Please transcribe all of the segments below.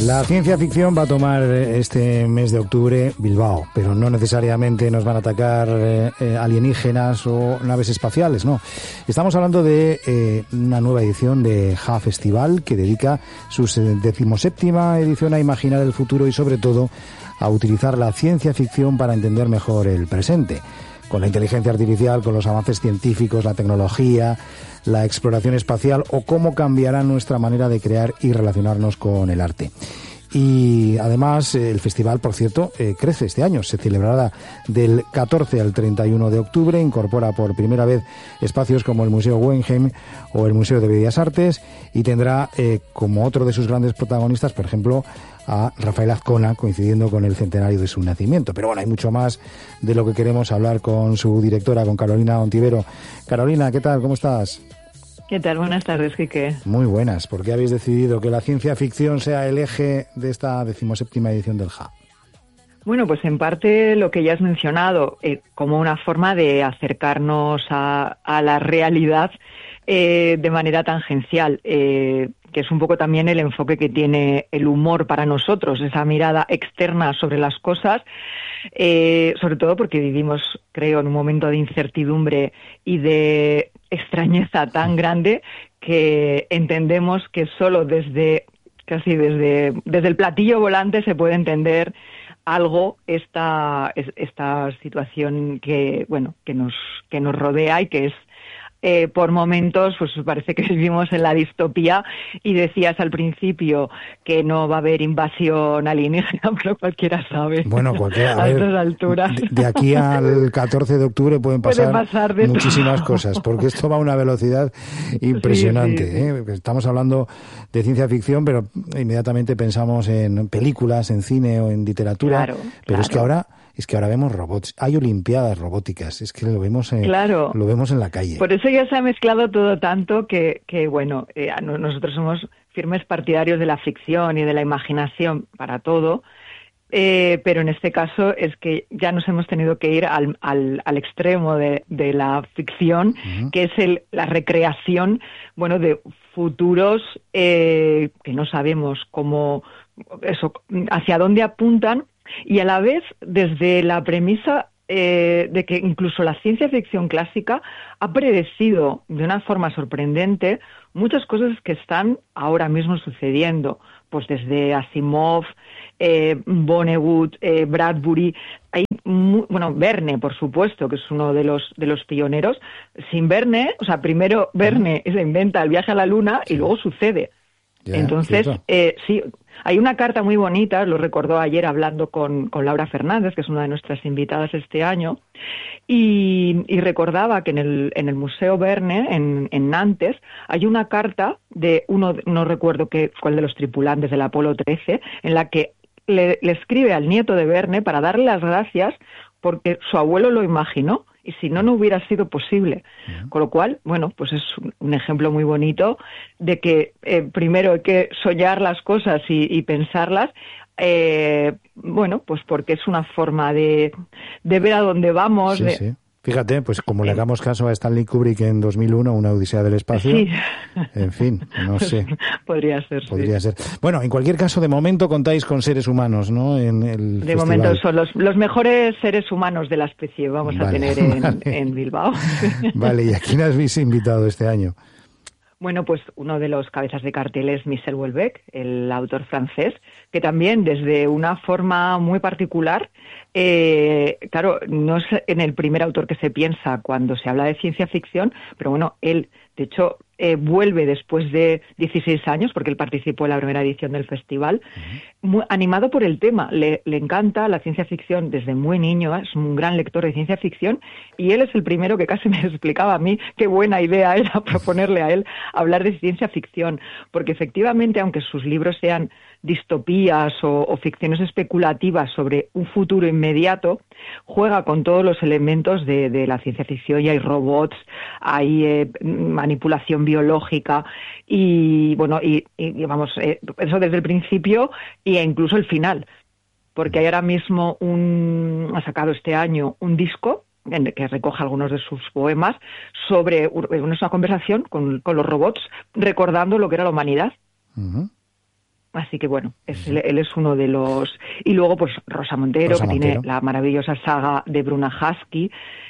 La ciencia ficción va a tomar este mes de octubre Bilbao, pero no necesariamente nos van a atacar alienígenas o naves espaciales, no. Estamos hablando de una nueva edición de JA Festival que dedica su 17ª edición a imaginar el futuro y sobre todo a utilizar la ciencia ficción para entender mejor el presente. Con la inteligencia artificial, con los avances científicos, la tecnología, la exploración espacial o cómo cambiará nuestra manera de crear y relacionarnos con el arte. Y además el festival, por cierto, crece este año. Se celebrará del 14 al 31 de octubre. Incorpora por primera vez espacios como el Museo Guggenheim o el Museo de Bellas Artes y tendrá como otro de sus grandes protagonistas, por ejemplo, a Rafael Azcona, coincidiendo con el centenario de su nacimiento. Pero bueno, hay mucho más de lo que queremos hablar con su directora, con Carolina Ontivero. Carolina, ¿qué tal? ¿Cómo estás? ¿Qué tal? Buenas tardes, Quique. Muy buenas. ¿Por qué habéis decidido que la ciencia ficción sea el eje de esta 17ª edición del JA? Bueno, pues en parte lo que ya has mencionado, como una forma de acercarnos a la realidad de manera tangencial, que es un poco también el enfoque que tiene el humor para nosotros, esa mirada externa sobre las cosas, sobre todo porque vivimos, creo, en un momento de incertidumbre y de extrañeza tan grande que entendemos que solo desde el platillo volante se puede entender algo esta situación que nos rodea y que es por momentos, pues parece que vivimos en la distopía y decías al principio que no va a haber invasión alienígena, pero cualquiera sabe. Bueno, cualquiera. A estas alturas. De aquí al 14 de octubre pueden pasar muchísimas cosas, porque esto va a una velocidad impresionante. Sí. Estamos hablando de ciencia ficción, pero inmediatamente pensamos en películas, en cine o en literatura. Pero es que ahora vemos robots, hay olimpiadas robóticas, es que lo vemos en la calle. Por eso ya se ha mezclado todo tanto que nosotros somos firmes partidarios de la ficción y de la imaginación para todo, pero en este caso es que ya nos hemos tenido que ir al extremo de la ficción, que es la recreación, de futuros que no sabemos hacia dónde apuntan. Y a la vez, desde la premisa de que incluso la ciencia ficción clásica ha predecido de una forma sorprendente muchas cosas que están ahora mismo sucediendo, pues desde Asimov, Vonnegut, Bradbury, Verne, por supuesto, que es uno de los pioneros. Sin Verne, primero Verne se inventa el viaje a la Luna y luego sucede. Ya, entonces, sí, hay una carta muy bonita, lo recordó ayer hablando con Laura Fernández, que es una de nuestras invitadas este año, y recordaba que en el Museo Verne, en Nantes, hay una carta de no recuerdo cuál de los tripulantes del Apolo 13, en la que le escribe al nieto de Verne para darle las gracias porque su abuelo lo imaginó. Y si no hubiera sido posible. Con lo cual, pues es un ejemplo muy bonito de que primero hay que soñar las cosas y pensarlas, pues porque es una forma de ver a dónde vamos. Sí. Fíjate, pues como le hagamos caso a Stanley Kubrick en 2001, Una odisea del espacio, sí. En fin, no sé. Podría ser. Bueno, en cualquier caso, de momento contáis con seres humanos, ¿no? En el de festival. Momento son los mejores seres humanos de la especie vamos a tener en Bilbao. Vale, ¿y a quién habéis invitado este año? Bueno, pues uno de los cabezas de cartel es Michel Houellebecq, el autor francés, que también desde una forma muy particular, claro, no es en el primer autor que se piensa cuando se habla de ciencia ficción, pero él, de hecho, vuelve después de 16 años, porque él participó en la primera edición del festival, muy animado por el tema. Le encanta la ciencia ficción desde muy niño, es un gran lector de ciencia ficción, y él es el primero que casi me explicaba a mí qué buena idea era proponerle a él hablar de ciencia ficción, porque efectivamente, aunque sus libros sean distopías o ficciones especulativas sobre un futuro inmediato, juega con todos los elementos de la ciencia ficción, y hay robots, hay manipulación biológica y eso desde el principio e incluso el final, porque hay ahora mismo ha sacado este año un disco que recoge algunos de sus poemas sobre una conversación con los robots recordando lo que era la humanidad. Así que bueno, él es uno de los... Y luego pues Rosa Montero, que tiene la maravillosa saga de Bruna Husky.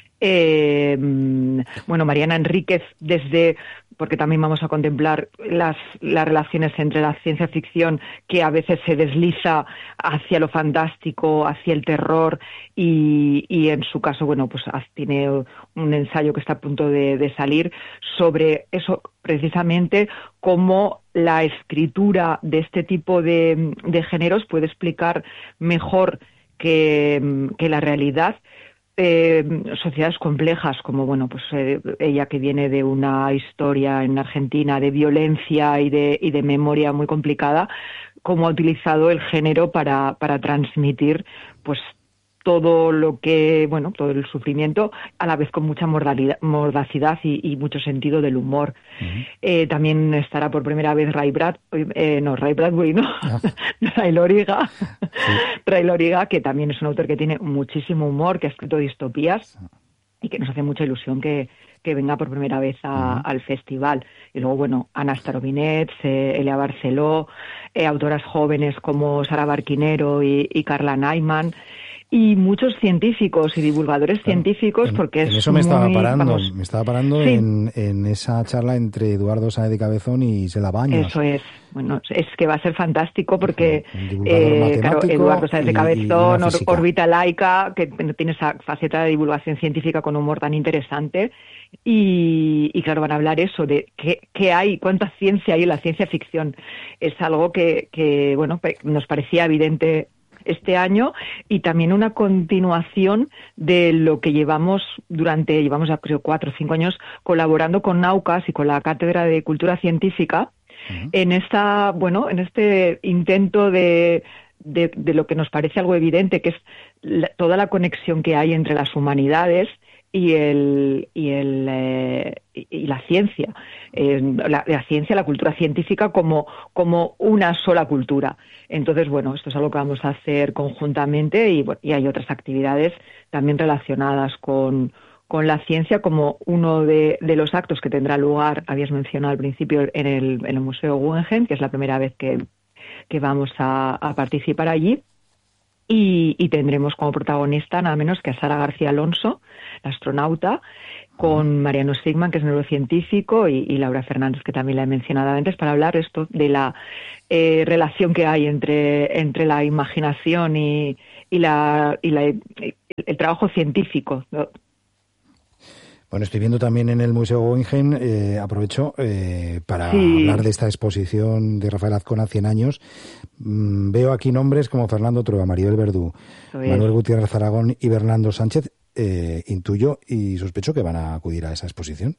Bueno, Mariana Enríquez, porque también vamos a contemplar las relaciones entre la ciencia ficción, que a veces se desliza hacia lo fantástico, hacia el terror, y en su caso, bueno, pues tiene un ensayo que está a punto de salir sobre eso, precisamente cómo la escritura de este tipo de géneros puede explicar mejor que la realidad sociedades complejas, como bueno, pues ella, que viene de una historia en Argentina de violencia y de memoria muy complicada, cómo ha utilizado el género para transmitir pues todo lo que, bueno, todo el sufrimiento, a la vez con mucha mordacidad y mucho sentido del humor. Uh-huh. También estará por primera vez Ray Bradbury, ¿no? Ray Loriga. Sí. Ray Loriga, que también es un autor que tiene muchísimo humor, que ha escrito distopías y que nos hace mucha ilusión que venga por primera vez al festival. Y luego, bueno, Ana Starobinets, Elia Barceló, autoras jóvenes como Sara Barquinero y Carla Naiman, y muchos científicos y divulgadores científicos, porque en eso me estaba parando sí. en esa charla entre Eduardo Sáez de Cabezón y Sela Baños. Eso es. Bueno, es que va a ser fantástico porque claro, Eduardo Sáez de Cabezón, Órbita Laica, que tiene esa faceta de divulgación científica con humor tan interesante, y claro, van a hablar eso de qué hay, cuánta ciencia hay en la ciencia ficción. Es algo que bueno, nos parecía evidente este año, y también una continuación de lo que llevamos ya creo 4 o 5 años colaborando con Naucas y con la Cátedra de Cultura Científica en este intento de lo que nos parece algo evidente, que es toda la conexión que hay entre las humanidades y la ciencia, la ciencia, la cultura científica como una sola cultura. Entonces, bueno, esto es algo que vamos a hacer conjuntamente, y hay otras actividades también relacionadas con la ciencia, como uno de los actos que tendrá lugar, habías mencionado al principio, en el Museo Guggenheim, que es la primera vez que vamos a participar allí. Y tendremos como protagonista nada menos que a Sara García Alonso, la astronauta, con Mariano Sigman, que es neurocientífico, y Laura Fernández, que también la he mencionado antes, para hablar esto de la relación que hay entre la imaginación y el trabajo científico, ¿no? Bueno, estoy viendo también en el Museo Guggenheim, aprovecho para hablar de esta exposición de Rafael Azcona, 100 años. Veo aquí nombres como Fernando Trueba, Maribel Verdú, Manuel Gutiérrez Aragón y Bernardo Sánchez. Intuyo y sospecho que van a acudir a esa exposición.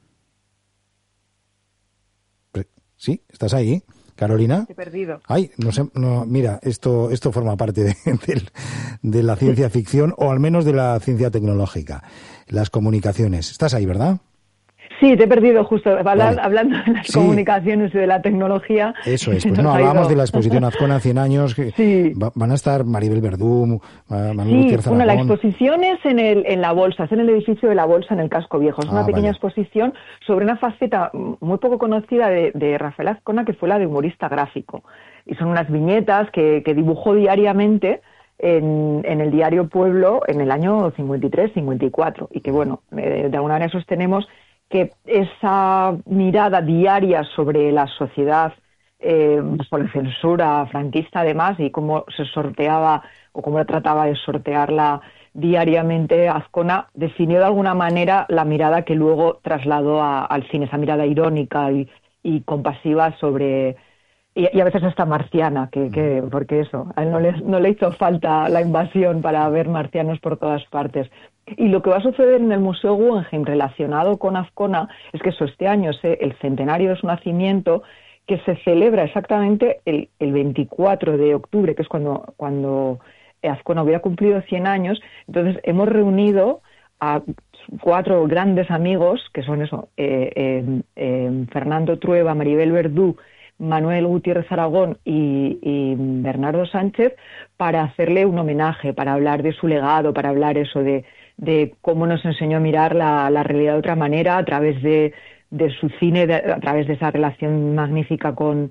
¿Sí? ¿Estás ahí, Carolina? He perdido. Ay, no sé, mira, esto forma parte de la ciencia ficción, o al menos de la ciencia tecnológica, las comunicaciones. ¿Estás ahí, verdad? Sí, te he perdido justo hablando de las comunicaciones y de la tecnología. Eso es, pues no, hablamos de la exposición Azcona 100 años. Que van a estar Maribel Verdú, Manuel Gutiérrez Aragón. La exposición es en la Bolsa, es en el edificio de la Bolsa, en el Casco Viejo. Es una pequeña exposición sobre una faceta muy poco conocida de Rafael Azcona, que fue la de humorista gráfico. Y son unas viñetas que dibujó diariamente en el diario Pueblo en el año 53-54. Y que, bueno, de alguna manera sostenemos que esa mirada diaria sobre la sociedad por la censura franquista, además, y cómo se sorteaba o cómo trataba de sortearla diariamente, Azcona definió de alguna manera la mirada que luego trasladó al cine, esa mirada irónica y compasiva sobre... Y a veces hasta marciana, porque eso, a él no le hizo falta la invasión para ver marcianos por todas partes. Y lo que va a suceder en el Museo Guggenheim relacionado con Azcona es que este año es el centenario de su nacimiento, que se celebra exactamente el 24 de octubre, que es cuando Azcona hubiera cumplido 100 años. Entonces hemos reunido a 4 grandes amigos, que son Fernando Trueba, Maribel Verdú, Manuel Gutiérrez Aragón y Bernardo Sánchez, para hacerle un homenaje, para hablar de su legado, para hablar eso de cómo nos enseñó a mirar la realidad de otra manera a través de su cine, a través de esa relación magnífica con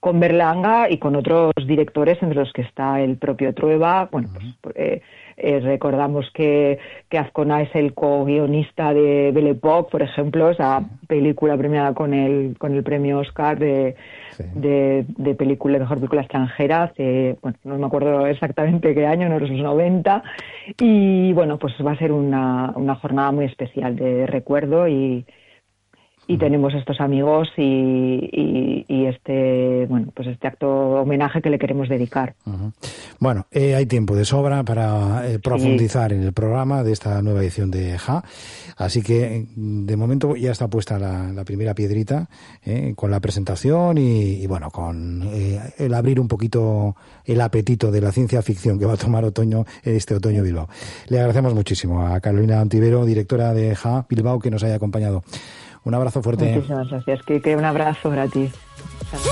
con Berlanga y con otros directores, entre los que está el propio Trueba. Bueno, pues recordamos que Azcona es el co-guionista de Belle Époque, por ejemplo, esa película premiada con el premio Oscar de película, mejor película extranjera, hace, bueno, no me acuerdo exactamente qué año, no los 90, y bueno, pues va a ser una jornada muy especial de recuerdo y tenemos estos amigos y este, bueno, pues este acto homenaje que le queremos dedicar. Bueno, hay tiempo de sobra para profundizar en el programa de esta nueva edición de JA, así que de momento ya está puesta la primera piedrita con la presentación y bueno, con el abrir un poquito el apetito de la ciencia ficción que va a tomar este otoño Bilbao. Le agradecemos muchísimo a Carolina Ontivero, directora de JA Bilbao, que nos haya acompañado. Un abrazo fuerte. Muchísimas gracias, Quique. Un abrazo para ti.